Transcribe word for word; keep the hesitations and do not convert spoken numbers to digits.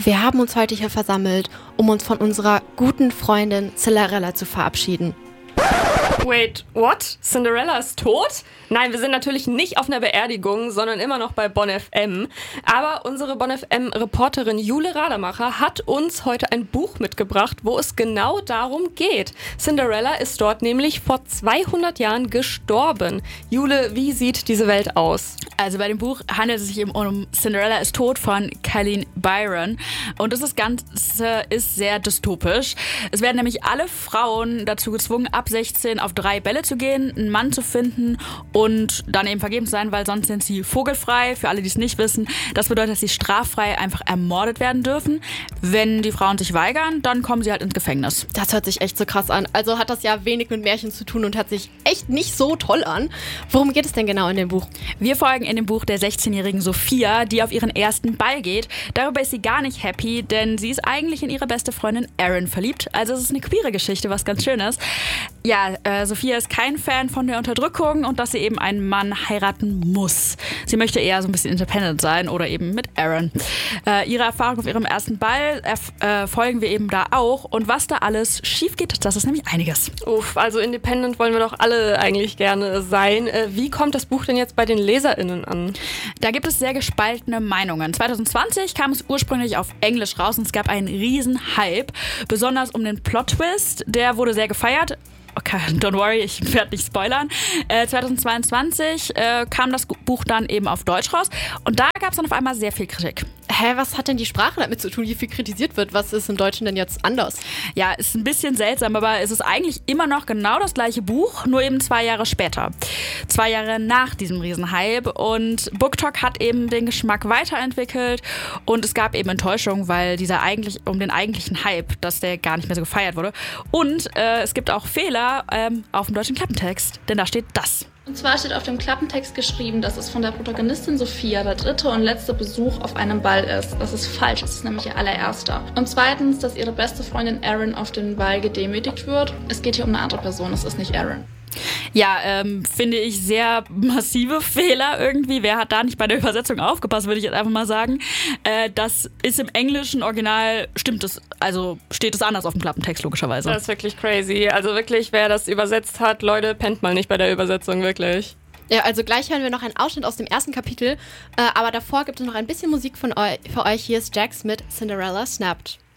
Wir haben uns heute hier versammelt, um uns von unserer guten Freundin Cinderella zu verabschieden. Wait, what? Cinderella ist tot? Nein, wir sind natürlich nicht auf einer Beerdigung, sondern immer noch bei Bonn F M. Aber unsere Bonn F M-Reporterin Jule Rademacher hat uns heute ein Buch mitgebracht, wo es genau darum geht. Cinderella ist dort nämlich vor zweihundert Jahren gestorben. Jule, wie sieht diese Welt aus? Also bei dem Buch handelt es sich eben um Cinderella ist tot von Colleen Byron. Und das Ganze ist sehr dystopisch. Es werden nämlich alle Frauen dazu gezwungen, ab sechzehn auf drei Bälle zu gehen, einen Mann zu finden und dann eben vergeben zu sein, weil sonst sind sie vogelfrei. Für alle, die es nicht wissen, das bedeutet, dass sie straffrei einfach ermordet werden dürfen. Wenn die Frauen sich weigern, dann kommen sie halt ins Gefängnis. Das hört sich echt so krass an. Also hat das ja wenig mit Märchen zu tun und hört sich echt nicht so toll an. Worum geht es denn genau in dem Buch? Wir folgen in dem Buch der sechzehnjährigen Sophia, die auf ihren ersten Ball geht. Darüber ist sie gar nicht happy, denn sie ist eigentlich in ihre beste Freundin Erin verliebt. Also es ist eine queere Geschichte, was ganz schön ist. Ja, äh, Sophia ist kein Fan von der Unterdrückung und dass sie eben einen Mann heiraten muss. Sie möchte eher so ein bisschen independent sein oder eben mit Erin. Äh, ihre Erfahrung auf ihrem ersten Ball äh, folgen wir eben da auch. Und was da alles schief geht, das ist nämlich einiges. Uff, also independent wollen wir doch alle eigentlich gerne sein. Äh, wie kommt das Buch denn jetzt bei den LeserInnen an? Da gibt es sehr gespaltene Meinungen. zwanzig zwanzig kam es ursprünglich auf Englisch raus und es gab einen riesen Hype, besonders um den Plot-Twist. Der wurde sehr gefeiert. Okay, don't worry, ich werde nicht spoilern. Äh, zweitausendzweiundzwanzig äh, kam das Buch dann eben auf Deutsch raus und da gab es dann auf einmal sehr viel Kritik. Hä, was hat denn die Sprache damit zu tun, wie viel kritisiert wird? Was ist im Deutschen denn jetzt anders? Ja, ist ein bisschen seltsam, aber es ist eigentlich immer noch genau das gleiche Buch, nur eben zwei Jahre später. Zwei Jahre nach diesem Riesenhype und BookTok hat eben den Geschmack weiterentwickelt und es gab eben Enttäuschung, weil dieser eigentlich um den eigentlichen Hype, dass der gar nicht mehr so gefeiert wurde. Und äh, es gibt auch Fehler ähm, auf dem deutschen Klappentext, denn da steht das. Und zwar steht auf dem Klappentext geschrieben, dass es von der Protagonistin Sophia der dritte und letzte Besuch auf einem Ball ist. Das ist falsch, es ist nämlich ihr allererster. Und zweitens, dass ihre beste Freundin Erin auf den Ball gedemütigt wird. Es geht hier um eine andere Person, es ist nicht Erin. Ja, ähm, finde ich sehr massive Fehler irgendwie. Wer hat da nicht bei der Übersetzung aufgepasst, würde ich jetzt einfach mal sagen. Äh, das ist im englischen Original, stimmt es, also steht es anders auf dem Klappentext logischerweise. Das ist wirklich crazy. Also wirklich, wer das übersetzt hat, Leute, pennt mal nicht bei der Übersetzung, wirklich. Ja, also gleich hören wir noch einen Ausschnitt aus dem ersten Kapitel, äh, aber davor gibt es noch ein bisschen Musik von eu- für euch. Hier ist Jax mit Cinderella Snapped.